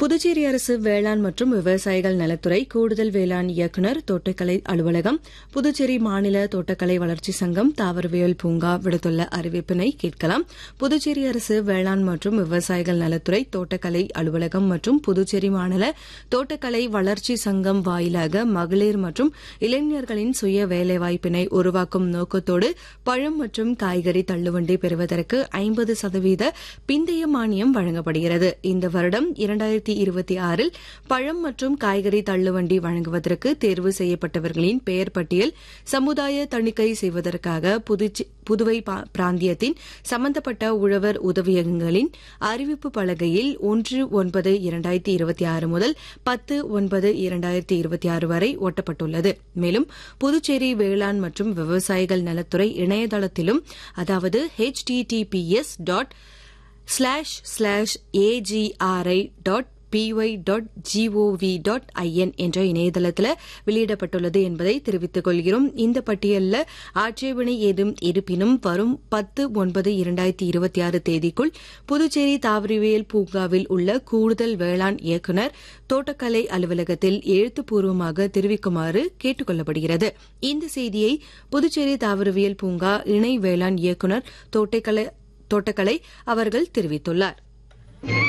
புதுச்சேரி அரசு வேளாண் மற்றும் விவசாயிகள் நலத்துறை கூடுதல் வேளாண் இயக்குநர் தோட்டக்கலை அலுவலகம் புதுச்சேரி மாநில தோட்டக்கலை வளர்ச்சி சங்கம் தாவரவியல் பூங்கா விடுத்துள்ள அறிவிப்பினை கேட்கலாம். புதுச்சேரி அரசு வேளாண் மற்றும் விவசாயிகள் நலத்துறை தோட்டக்கலை அலுவலகம் மற்றும் புதுச்சேரி மாநில தோட்டக்கலை வளர்ச்சி சங்கம் வாயிலாக மகளிர் மற்றும் இளைஞர்களின் சுய வேலைவாய்ப்பினை உருவாக்கும் நோக்கத்தோடு பழம் மற்றும் காய்கறி தள்ளுவண்டி பெறுவதற்கு 50% பிந்தைய மானியம் வழங்கப்படுகிறது. இந்த வருடம் 2026 பழம் மற்றும் காய்கறி தள்ளுவண்டி வழங்குவதற்கு தேர்வு செய்யப்பட்டவர்களின் பெயர் பட்டியல் சமுதாய தணிக்கை செய்வதற்காக புதுவை பிராந்தியத்தின் சம்பந்தப்பட்ட உழவர் உதவியகங்களின் அறிவிப்பு பலகையில் 1/9/2026 முதல் 10/9/2026 வரை ஒட்டப்பட்டுள்ளது. மேலும் புதுச்சேரி வேளாண் மற்றும் விவசாயிகள் நலத்துறை இணையதளத்திலும், அதாவது https://agri.py.gov.in என்ற இணையதளத்தில் வெளியிடப்பட்டுள்ளது என்பதை தெரிவித்துக் கொள்கிறோம். இந்த பட்டியலில் ஆட்சேபனை ஏதும் இருப்பினும் வரும் 10/9/2026 தேதிக்குள் புதுச்சேரி தாவரவியல் பூங்காவில் உள்ள கூடுதல் வேளாண் இயக்குநர் தோட்டக்கலை அலுவலகத்தில் எழுத்துப்பூர்வமாக தெரிவிக்குமாறு கேட்டுக் கொள்ளப்படுகிறது. இந்த செய்தியை புதுச்சேரி தாவரவியல் பூங்கா இணை வேளாண் இயக்குநர் தோட்டக்கலை அவர்கள் தெரிவித்துள்ளார்.